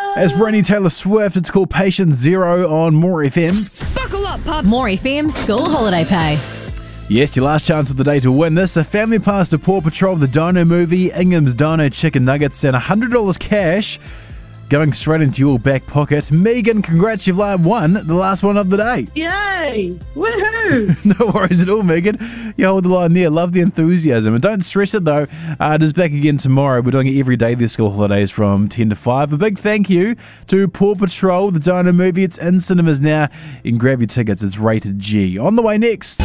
As Brandy Taylor Swift, it's called Patient Zero on More FM. Buckle up, pups. More FM school holiday pay. Yes, your last chance of the day to win this. A family pass to Paw Patrol, the Dino movie, Ingham's Dino Chicken Nuggets, and $100 cash going straight into your back pocket. Megan, congrats, you've won the last one of the day. Yay! Woohoo! No worries at all, Megan. You hold the line there. Love the enthusiasm. And don't stress it, though. It is back again tomorrow. We're doing it every day this school holidays from 10 to 5. A big thank you to Paw Patrol, the Dino movie. It's in cinemas now. You can grab your tickets. It's rated G. On the way next,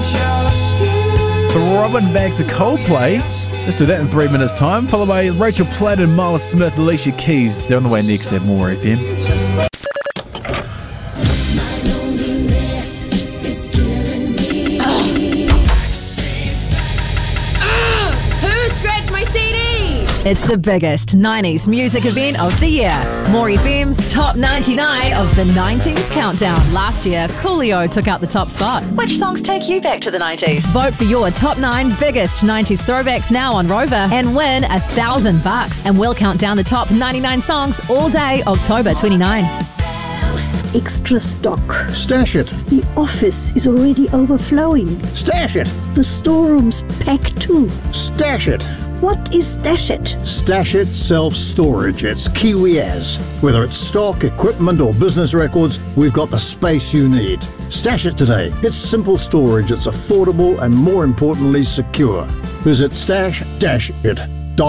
throbbing back to Coldplay. Let's do that in 3 minutes' time. Followed by Rachel Platt and Miles Smith, Alicia Keys. They're on the way next at More FM. It's the biggest 90s music event of the year. More FM's Top 99 of the 90s Countdown. Last year, Coolio took out the top spot. Which songs take you back to the 90s? Vote for your top 9 biggest 90s throwbacks now on Rover and win $1,000. And we'll count down the top 99 songs all day, October 29. Extra stock. Stash it. The office is already overflowing. Stash it. The storeroom's packed too. Stash it. What is Stash It? Stash It Self-Storage. It's Kiwi As. Whether it's stock, equipment or business records, we've got the space you need. Stash It today. It's simple storage, it's affordable and more importantly secure. Visit stash-it.nz.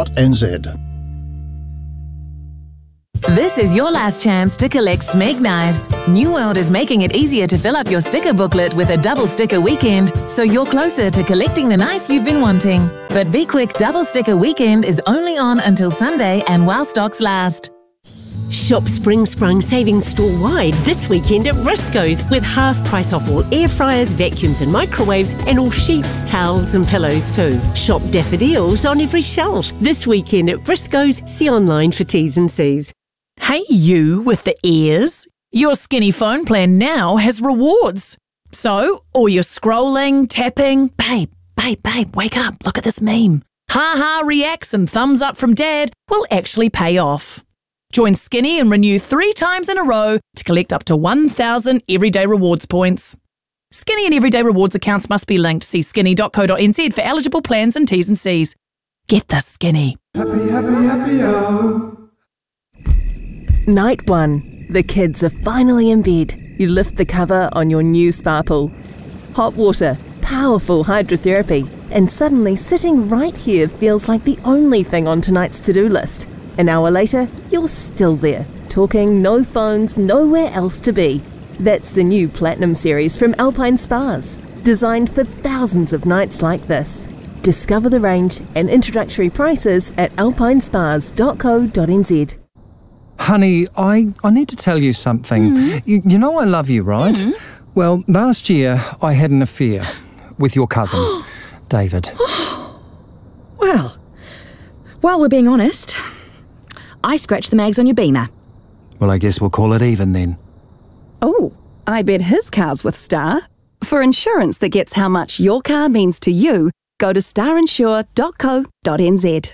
This is your last chance to collect Smeg knives. New World is making it easier to fill up your sticker booklet with a double sticker weekend, so you're closer to collecting the knife you've been wanting. But be quick, double sticker weekend is only on until Sunday and while stocks last. Shop Spring Sprung savings store-wide this weekend at Briscoe's with half price off all air fryers, vacuums and microwaves and all sheets, towels and pillows too. Shop daffodils on every shelf this weekend at Briscoe's. See online for T's and C's. Hey you with the ears, your Skinny phone plan now has rewards. So, all your scrolling, tapping, babe, wake up, look at this meme. Ha reacts and thumbs up from dad will actually pay off. Join Skinny and renew 3 times in a row to collect up to 1,000 Everyday Rewards points. Skinny and Everyday Rewards accounts must be linked. See skinny.co.nz for eligible plans and T's and C's. Get the Skinny. Happy, oh. Night 1. The kids are finally in bed. You lift the cover on your new spa pool. Hot water, powerful hydrotherapy, and suddenly sitting right here feels like the only thing on tonight's to-do list. An hour later, you're still there, talking, no phones, nowhere else to be. That's the new Platinum series from Alpine Spas, designed for thousands of nights like this. Discover the range and introductory prices at alpinespas.co.nz. Honey, I need to tell you something. You know I love you, right? Well, last year I had an affair with your cousin, David. Well, while we're being honest, I scratched the mags on your Beamer. Well, I guess we'll call it even then. Oh, I bet his car's with Star. For insurance that gets how much your car means to you, go to starinsure.co.nz.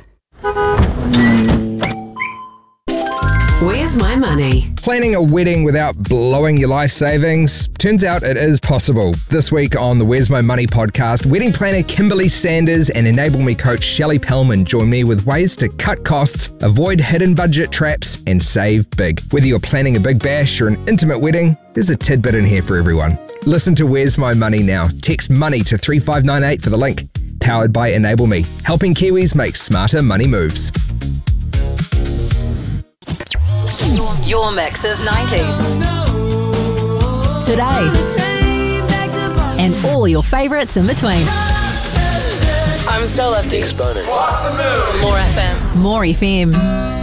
Where's my money? Planning a wedding without blowing your life savings? Turns out it is possible. This week on the Where's My Money podcast, wedding planner Kimberly Sanders and Enable Me coach Shelley Pellman join me with ways to cut costs, avoid hidden budget traps, and save big. Whether you're planning a big bash or an intimate wedding, there's a tidbit in here for everyone. Listen to Where's My Money now. Text MONEY to 3598 for the link. Powered by Enable Me, helping Kiwis make smarter money moves. Your mix of 90s. Today. And all your favourites in between. I'm still lefty. Exponents. More FM. More FM.